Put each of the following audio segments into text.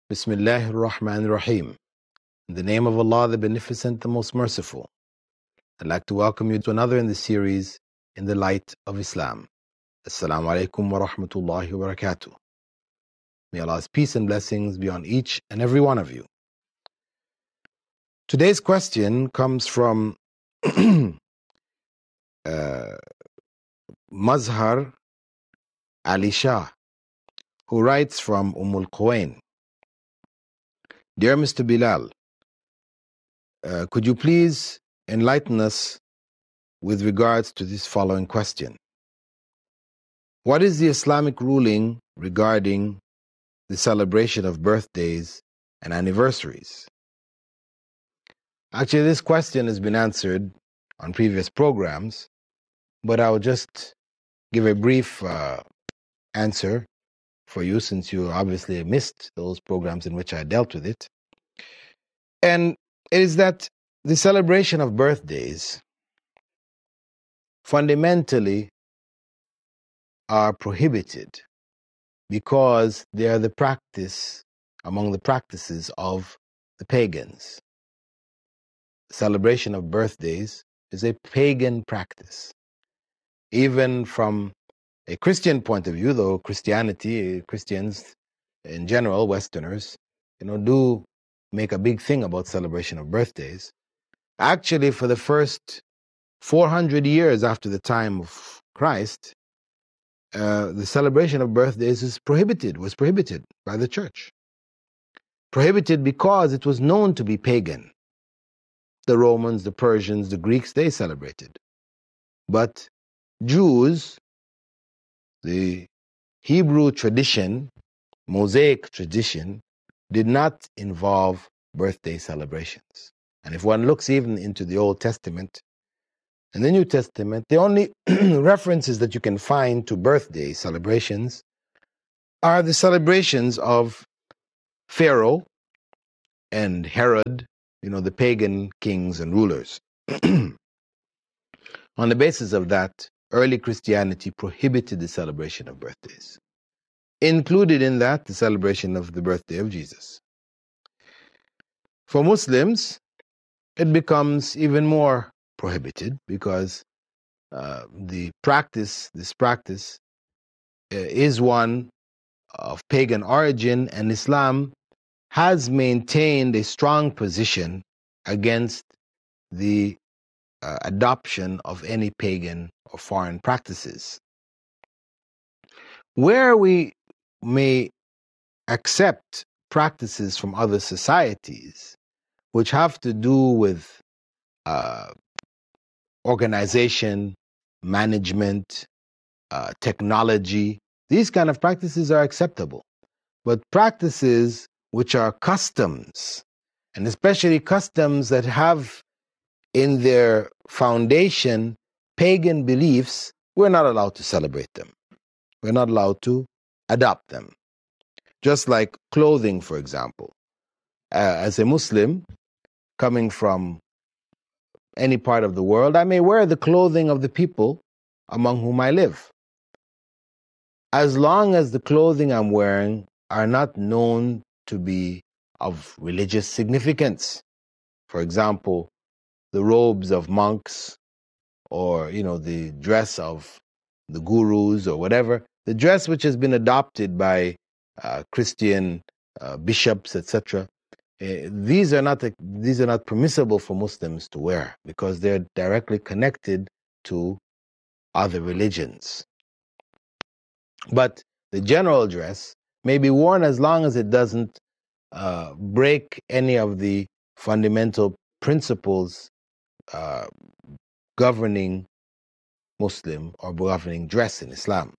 Bismillahir Rahmanir Rahim. In the name of Allah, the Beneficent, the Most Merciful. I'd like to welcome you to another in the series, In the Light of Islam. Assalamu alaikum wa rahmatullahi wa barakatuh. May Allah's peace and blessings be on each and every one of you. Today's question comes from Mazhar Ali Shah, who writes from Al Quwain. Dear Mr. Bilal, could you please enlighten us with regards to this following question? What is the Islamic ruling regarding the celebration of birthdays and anniversaries? Actually, this question has been answered on previous programs, but I'll just give a brief answer for you, since you obviously missed those programs in which I dealt with it. And it is that the celebration of birthdays fundamentally are prohibited because they are the practice among the practices of the pagans. Celebration of birthdays is a pagan practice. Even from a Christian point of view, though Christians in general, Westerners, do make a big thing about celebration of birthdays. Actually, for the first 400 years after the time of Christ, the celebration of birthdays was prohibited by the church. Prohibited because it was known to be pagan. The Romans, the Persians, the Greeks, they celebrated. But Jews, the Hebrew tradition, Mosaic tradition, did not involve birthday celebrations. And if one looks even into the Old Testament and the New Testament, the only references that you can find to birthday celebrations are the celebrations of Pharaoh and Herod, the pagan kings and rulers. On the basis of that, early Christianity prohibited the celebration of birthdays. Included in that, the celebration of the birthday of Jesus. For Muslims, it becomes even more prohibited because this practice is one of pagan origin, and Islam has maintained a strong position against the adoption of any pagan or foreign practices. Where we may accept practices from other societies which have to do with organization, management, technology, these kind of practices are acceptable. But practices which are customs, and especially customs that have in their foundation pagan beliefs, we're not allowed to celebrate them. We're not allowed to adopt them. Just like clothing, for example. As a Muslim coming from any part of the world, I may wear the clothing of the people among whom I live, as long as the clothing I'm wearing are not known to be of religious significance. For example, the robes of monks, or the dress of the gurus, or whatever, the dress which has been adopted by Christian bishops, etc. These are not permissible for Muslims to wear because they're directly connected to other religions. But the general dress may be worn as long as it doesn't break any of the fundamental principles governing Muslim or governing dress in Islam.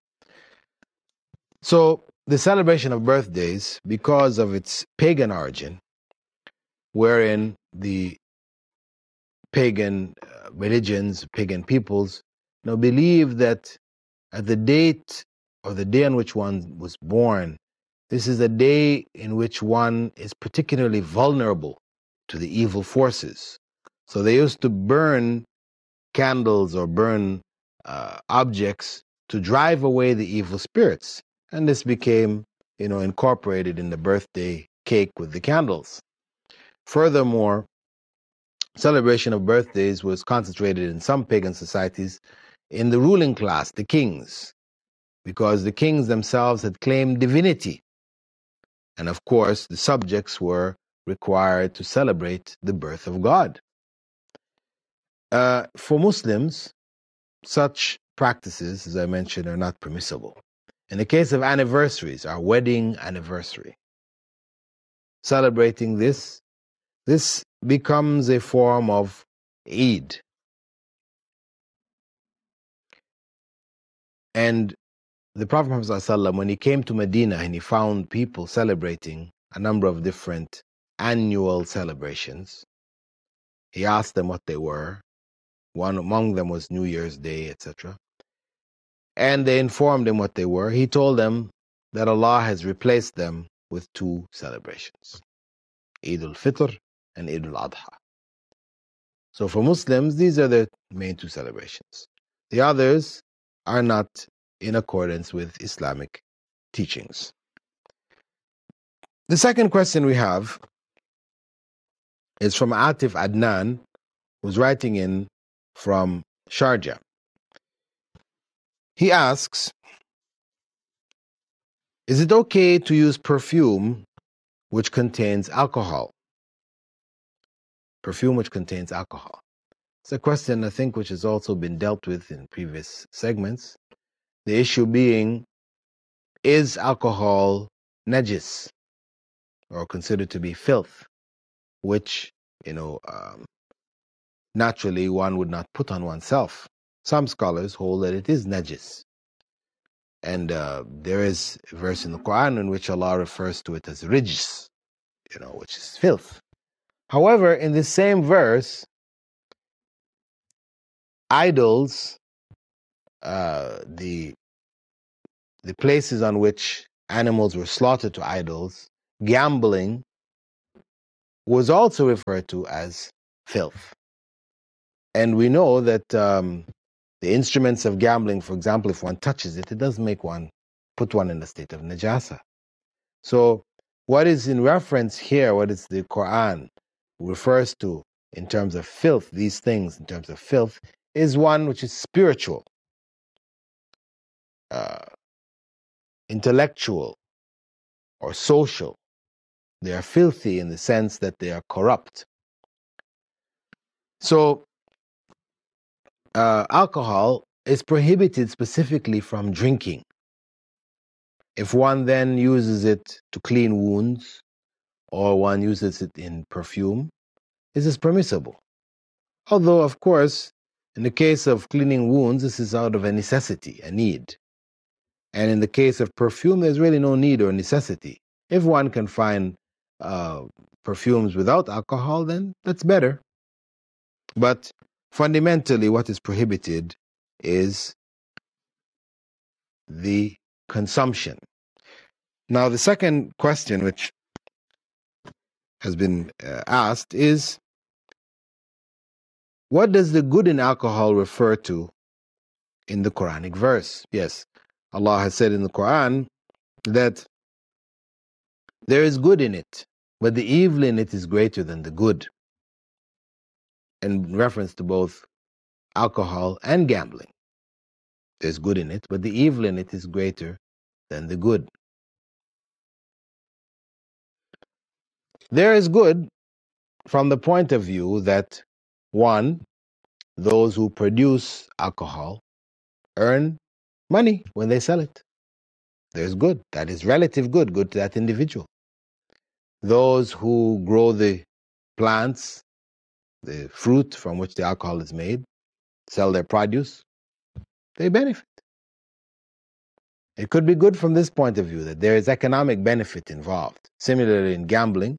So the celebration of birthdays, because of its pagan origin, wherein the pagan religions, pagan peoples, believe that at the date or the day on which one was born, this is a day in which one is particularly vulnerable to the evil forces. So they used to burn candles or burn objects to drive away the evil spirits. And this became, incorporated in the birthday cake with the candles. Furthermore, celebration of birthdays was concentrated in some pagan societies in the ruling class, the kings, because the kings themselves had claimed divinity. And of course, the subjects were required to celebrate the birth of God. For Muslims, such practices, as I mentioned, are not permissible. In the case of anniversaries, our wedding anniversary, celebrating this becomes a form of Eid. And the Prophet Muhammad ﷺ, when he came to Medina and he found people celebrating a number of different annual celebrations, he asked them what they were. One among them was New Year's Day, etc. And they informed him what they were. He told them that Allah has replaced them with two celebrations, Eid al-Fitr and Eid al-Adha. So for Muslims, these are the main two celebrations. The others are not in accordance with Islamic teachings. The second question we have is from Atif Adnan, who's writing in from Sharjah. He asks, is it okay to use perfume which contains alcohol? Perfume which contains alcohol. It's a question, I think, which has also been dealt with in previous segments. The issue being, is alcohol najis, or considered to be filth, which, naturally one would not put on oneself? Some scholars hold that it is najis. And there is a verse in the Quran in which Allah refers to it as rijs, which is filth. However, in the same verse, idols, the places on which animals were slaughtered to idols, gambling was also referred to as filth. And we know that the instruments of gambling, for example, if one touches it, it does put one in a state of najasa. So what is in reference here, what is the Quran refers to in terms of filth, these things in terms of filth, is one which is spiritual, intellectual, or social. They are filthy in the sense that they are corrupt. So alcohol is prohibited specifically from drinking. If one then uses it to clean wounds, or one uses it in perfume, this is permissible. Although, of course, in the case of cleaning wounds, this is out of a necessity, a need. And in the case of perfume, there's really no need or necessity. If one can find perfumes without alcohol, then that's better. But fundamentally, what is prohibited is the consumption. Now, the second question which has been asked is, what does the good in alcohol refer to in the Quranic verse? Yes, Allah has said in the Quran that there is good in it, but the evil in it is greater than the good, in reference to both alcohol and gambling. There's good in it, but the evil in it is greater than the good. There is good from the point of view that, one, those who produce alcohol earn money when they sell it. There's good. That is relative good to that individual. Those who grow the plants, the fruit from which the alcohol is made, sell their produce, they benefit. It could be good from this point of view, that there is economic benefit involved. Similarly, in gambling,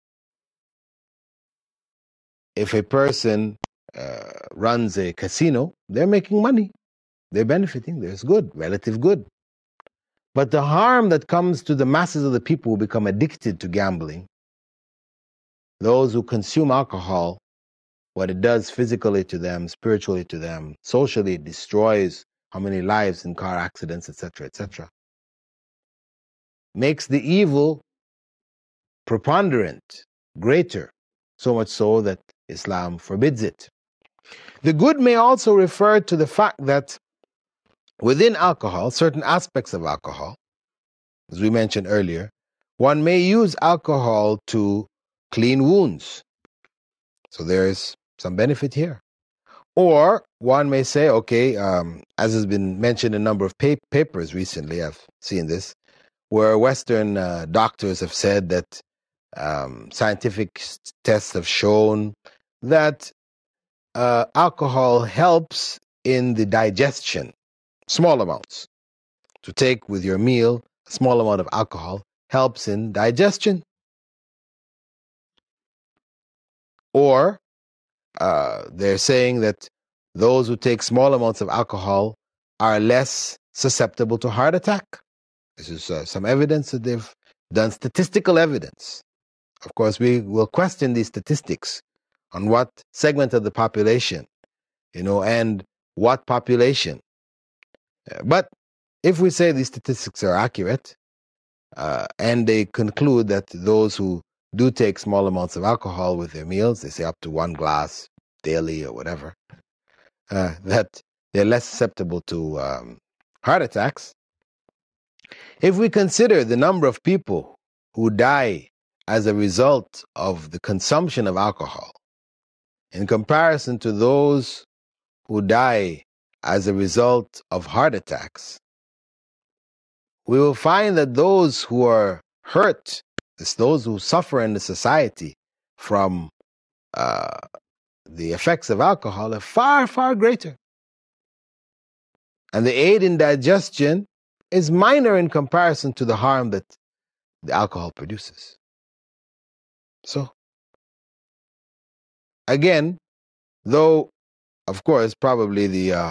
if a person runs a casino, they're making money. They're benefiting. There's good, relative good. But the harm that comes to the masses of the people who become addicted to gambling, those who consume alcohol, what it does physically to them, spiritually to them, socially, it destroys how many lives in car accidents, etc., etc., makes the evil preponderant, greater, so much so that Islam forbids it. The good may also refer to the fact that within alcohol, certain aspects of alcohol, as we mentioned earlier, one may use alcohol to clean wounds. So there is some benefit here. Or one may say, okay, as has been mentioned in a number of papers recently, I've seen this, where Western doctors have said that scientific tests have shown that alcohol helps in the digestion, small amounts. To take with your meal, a small amount of alcohol helps in digestion. Or they're saying that those who take small amounts of alcohol are less susceptible to heart attack. This is some evidence that they've done, statistical evidence. Of course, we will question these statistics on what segment of the population, and what population. But if we say these statistics are accurate, and they conclude that those who do take small amounts of alcohol with their meals, they say up to 1 glass daily or whatever, that they're less susceptible to heart attacks. If we consider the number of people who die as a result of the consumption of alcohol in comparison to those who die as a result of heart attacks, we will find that those who are hurt, it's those who suffer in the society from the effects of alcohol, are far, far greater. And the aid in digestion is minor in comparison to the harm that the alcohol produces. So, again, though, of course, probably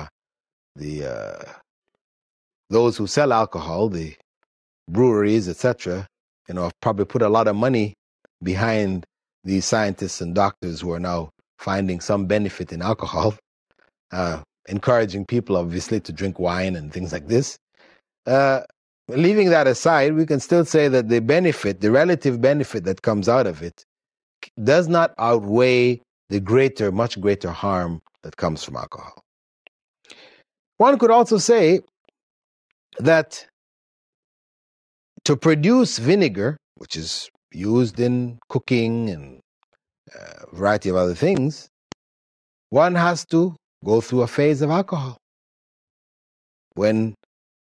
those who sell alcohol, the breweries, etc., probably put a lot of money behind these scientists and doctors who are now finding some benefit in alcohol, encouraging people, obviously, to drink wine and things like this. Leaving that aside, we can still say that the benefit, the relative benefit that comes out of it, does not outweigh the much greater harm that comes from alcohol. One could also say that to produce vinegar, which is used in cooking and a variety of other things, one has to go through a phase of alcohol. When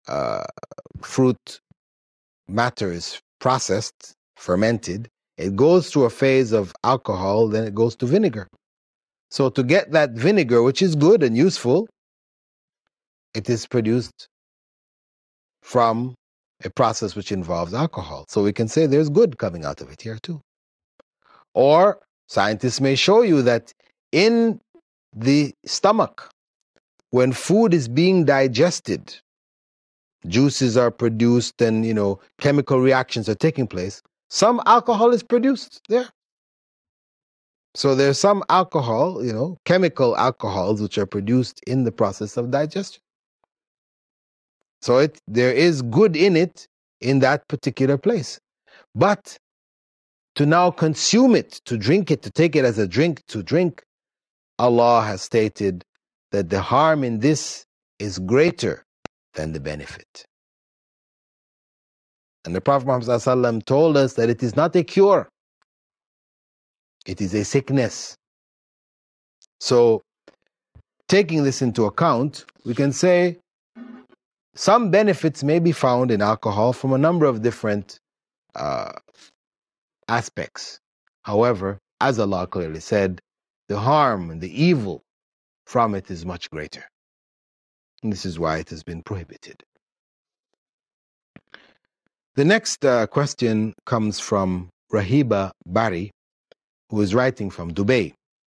fruit matter is processed, fermented, it goes through a phase of alcohol, then it goes to vinegar. So to get that vinegar, which is good and useful, it is produced from a process which involves alcohol. So we can say there's good coming out of it here too. Or scientists may show you that in the stomach, when food is being digested, juices are produced and, chemical reactions are taking place, some alcohol is produced there. So there's some alcohol, chemical alcohols which are produced in the process of digestion. So there is good in it in that particular place. But to now consume it, to drink it, to take it as a drink, to drink, Allah has stated that the harm in this is greater than the benefit. And the Prophet Muhammad ﷺ told us that it is not a cure, it is a sickness. So, taking this into account, we can say some benefits may be found in alcohol from a number of different aspects. However, as Allah clearly said, the harm and the evil from it is much greater. And this is why it has been prohibited. The next question comes from Rahiba Bari, who is writing from Dubai.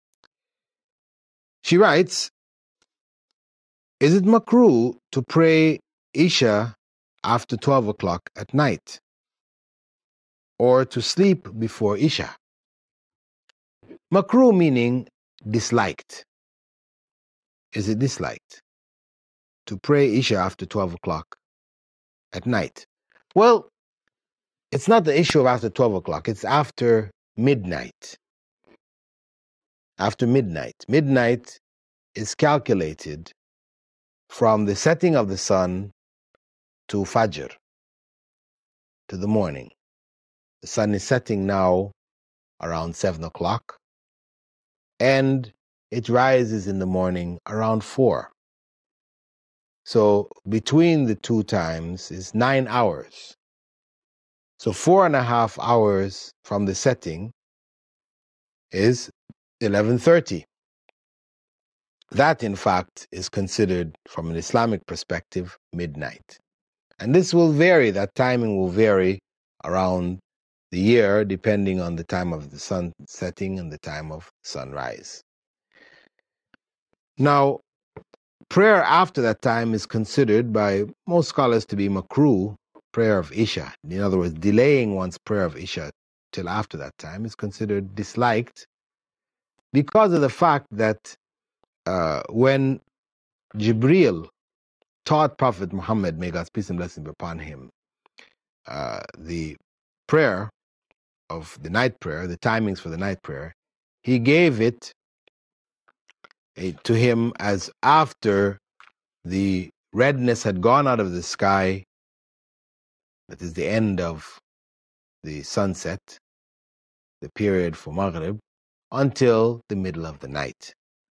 She writes, is it makruh to pray Isha after 12 o'clock at night, or to sleep before Isha? Makruh meaning disliked. Is it disliked to pray Isha after 12 o'clock at night? Well, It's not the issue of after 12 o'clock, it's after midnight. After midnight. Midnight is calculated from the setting of the sun to Fajr, to the morning. The sun is setting now around 7 o'clock, and it rises in the morning around 4. So between the two times is 9 hours. So 4.5 hours from the setting is 11:30. That, in fact, is considered, from an Islamic perspective, midnight. And this will vary, that timing will vary around the year depending on the time of the sun setting and the time of sunrise. Now, prayer after that time is considered by most scholars to be makruh, prayer of Isha. In other words, delaying one's prayer of Isha till after that time is considered disliked because of the fact that when Jibril taught Prophet Muhammad, may God's peace and blessing be upon him, the prayer of the night prayer, the timings for the night prayer, he gave it to him as after the redness had gone out of the sky, that is the end of the sunset, the period for Maghrib, until the middle of the night.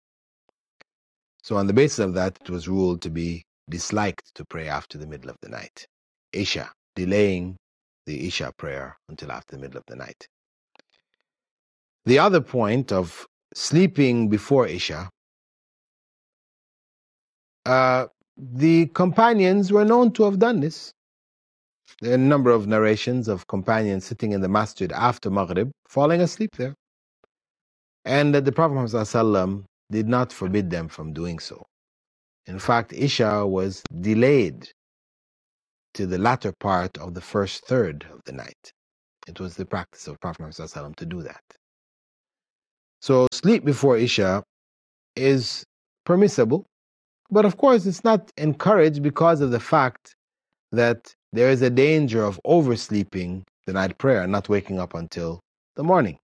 So on the basis of that, it was ruled to be disliked to pray after the middle of the night. Isha, delaying the Isha prayer until after the middle of the night. The other point of sleeping before Isha, the companions were known to have done this. There are a number of narrations of companions sitting in the masjid after Maghrib, falling asleep there. And the Prophet ﷺ did not forbid them from doing so. In fact, Isha was delayed to the latter part of the first third of the night. It was the practice of Prophet ﷺ to do that. So sleep before Isha is permissible, but of course it's not encouraged because of the fact that there is a danger of oversleeping the night prayer, not waking up until the morning.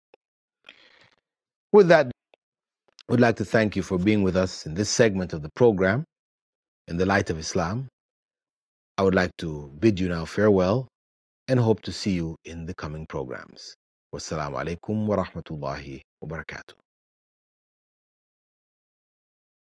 With that, we'd like to thank you for being with us in this segment of the program, In the Light of Islam. I would like to bid you now farewell and hope to see you in the coming programs. Wassalamu alaikum wa rahmatullahi wa barakatuh.